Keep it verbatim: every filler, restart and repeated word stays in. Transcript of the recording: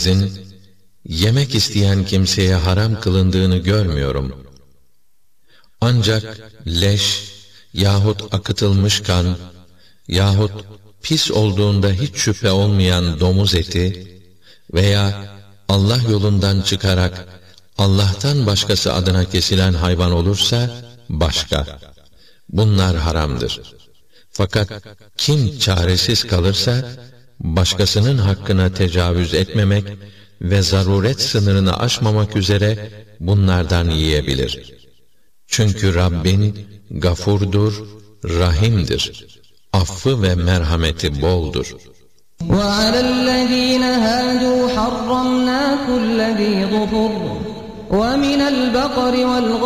Rabbinizin yemek isteyen kimseye haram kılındığını görmüyorum. Ancak leş yahut akıtılmış kan yahut pis olduğunda hiç şüphe olmayan domuz eti veya Allah yolundan çıkarak Allah'tan başkası adına kesilen hayvan olursa başka. Bunlar haramdır. Fakat kim çaresiz kalırsa başkasının hakkına tecavüz etmemek ve zaruret sınırını aşmamak üzere bunlardan yiyebilir. Çünkü Rabbin gafurdur, rahimdir. Affı ve merhameti boldur. وَعَلَى الَّذ۪ينَ هَادُوا حَرَّمْنَا كُلَّ ذ۪ي ظُفُرٍ وَمِنَ الْبَقَرِ وَالْغَنَمِ